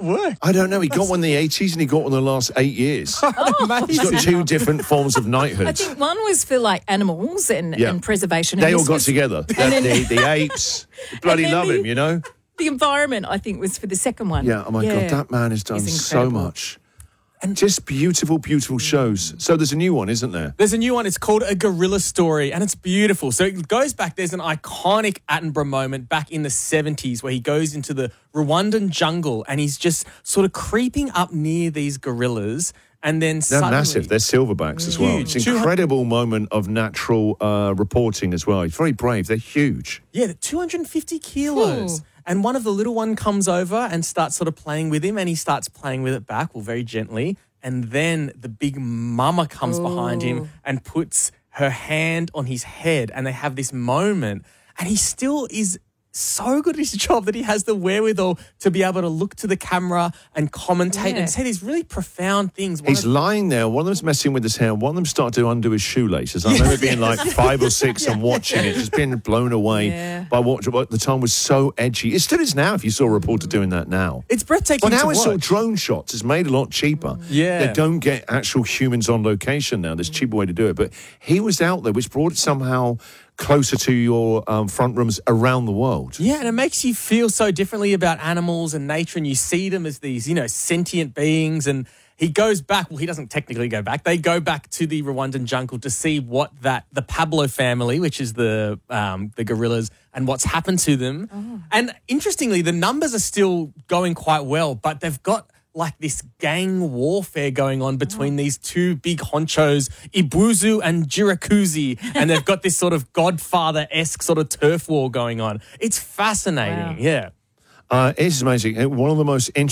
work? I don't know. He got one in the 80s and he got one in the last 8 years. He's got two different forms of knighthood. I think one was for like animals and preservation. They and all this got was- together. The apes. Bloody then love him, you know? The environment, I think, was for the second one. Yeah, oh my God, that man has done He's so incredible. much. And just beautiful, beautiful shows. So there's a new one, isn't there? There's a new one. It's called A Gorilla Story, and it's beautiful. So it goes back. There's an iconic Attenborough moment back in the 70s where he goes into the Rwandan jungle and he's just sort of creeping up near these gorillas. And then They're suddenly, massive. They're silverbacks as well. Huge. It's an incredible moment of natural reporting as well. He's very brave. They're huge. Yeah, they're 250 kilos. Ooh. And one of the little one comes over and starts sort of playing with him, and he starts playing with it back, well, very gently. And then the big mama comes behind him and puts her hand on his head, and they have this moment. And he still is so good at his job that he has the wherewithal to be able to look to the camera and commentate and say these really profound things. He's lying there. One of them's messing with his hair. One of them started to undo his shoelaces. I remember being like 5 or 6 and watching it, just being blown away by what the time was so edgy. It still is now if you saw a reporter doing that now. It's breathtaking But now to it's all watch. drone shots. It's made a lot cheaper. Yeah. They don't get actual humans on location now. There's a cheaper way to do it. But he was out there, which brought it somehow closer to your front rooms around the world. Yeah, and it makes you feel so differently about animals and nature, and you see them as these, sentient beings. And he goes back. Well, he doesn't technically go back. They go back to the Rwandan jungle to see what the Pablo family, which is the gorillas, and what's happened to them. Oh. And interestingly, the numbers are still going quite well, but they've got like this gang warfare going on between these two big honchos, Ibuzu and Jirakuzi, and they've got this sort of Godfather-esque sort of turf war going on. It's fascinating, yeah. It's amazing. One of the most interesting